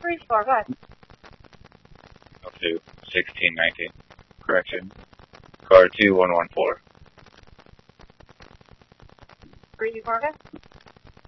Three four, go ahead. Up to 1619. Correction. Car 2114. 3 4, go ahead.